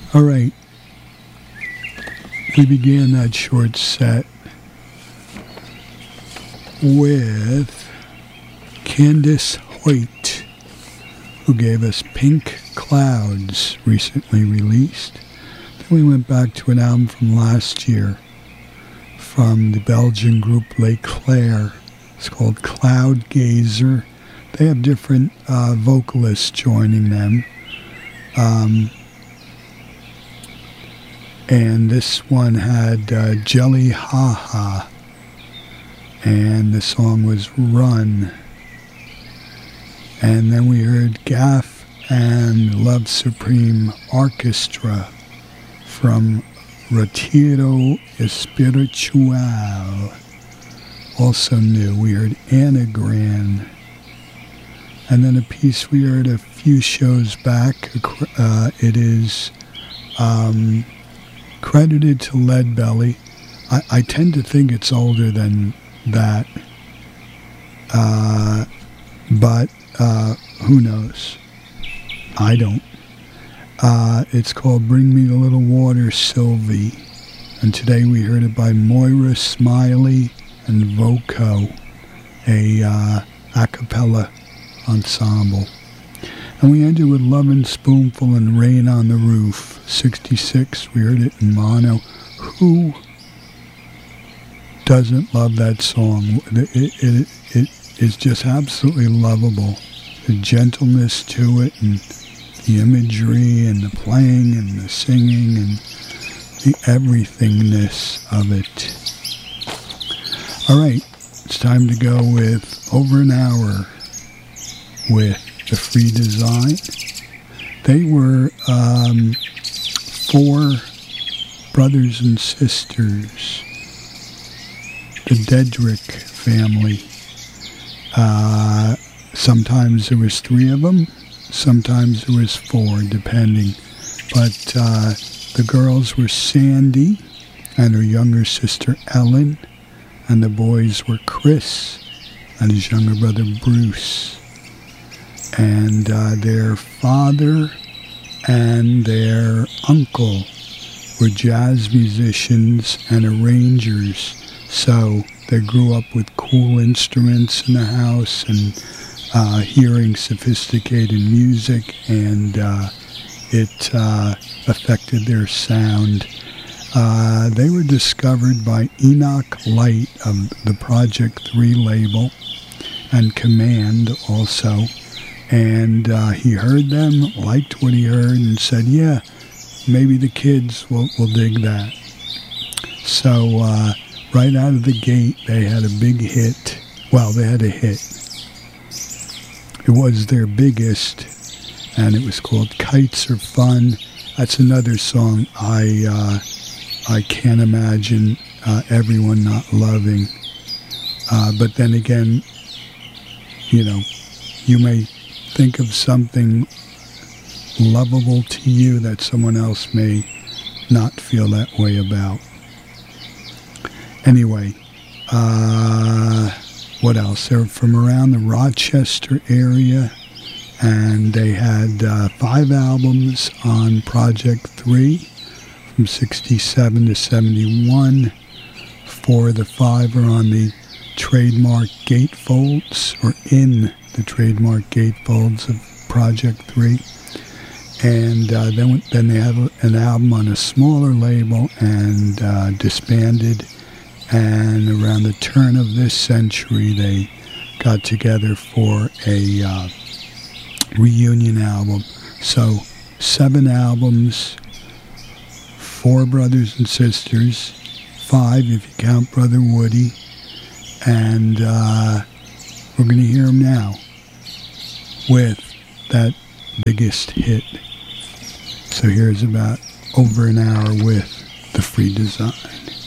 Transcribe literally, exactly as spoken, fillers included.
All right. We began that short set with Candace Hoyt, who gave us Pink Clouds, recently released. Then we went back to an album from last year from the Belgian group Les Clairs. It's called Cloud Gazer. They have different uh, vocalists joining them. Um, and this one had uh, Jelly Ha Ha. And the song was Run. And then we heard Gaff and Love Supreme Orchestra from Retiro Espiritual. Also new. We heard Anagram. And then a piece we heard a few shows back. Uh, it is um, credited to Leadbelly. I, I tend to think it's older than that. Uh, but uh, who knows? I don't. Uh, it's called Bring Me a Little Water, Sylvie. And today we heard it by Moira Smiley and Voco, a uh, a cappella ensemble. And we ended with Lovin' Spoonful and Rain on the Roof, sixty-six. We heard it in mono. Who doesn't love that song? It, it, it, it is just absolutely lovable. The gentleness to it and the imagery and the playing and the singing and the everythingness of it. All right, it's time to go with over an hour with the Free Design. They were um, four brothers and sisters, the Dedrick family. Uh, sometimes there was three of them, sometimes there was four, depending. But uh, the girls were Sandy and her younger sister Ellen, and the boys were Chris and his younger brother Bruce. And uh, their father and their uncle were jazz musicians and arrangers, so they grew up with cool instruments in the house and uh, hearing sophisticated music, and uh, it uh, affected their sound. Uh, they were discovered by Enoch Light of the Project three label and Command also. And uh, he heard them, liked what he heard, and said, yeah, maybe the kids will, will dig that. So uh, right out of the gate, they had a big hit. Well, they had a hit. It was their biggest, and it was called Kites Are Fun. That's another song I uh, I can't imagine uh, everyone not loving. Uh, but then again, you know, you may think of something lovable to you that someone else may not feel that way about. Anyway, uh, what else? They're from around the Rochester area, and they had uh, five albums on Project three from sixty-seven to seventy-one. Four of the five are on the trademark gatefolds, or in the trademark gatefolds of Project three. And uh, then then they had an album on a smaller label and uh, disbanded. And around the turn of this century, they got together for a uh, reunion album. So seven albums, four brothers and sisters, five if you count Brother Woody. And uh, we're going to hear him now with that biggest hit. So here's about over an hour with the Free Design.